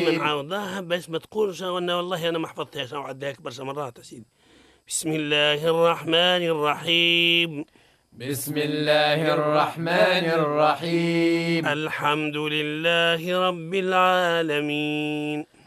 نعوضها بس ما تقولش أنا والله أنا ما حفظتهاش، أنا عداك برشا مرات يا سيدي. بسم الله الرحمن الرحيم. بسم الله الرحمن الرحيم. الحمد لله رب العالمين.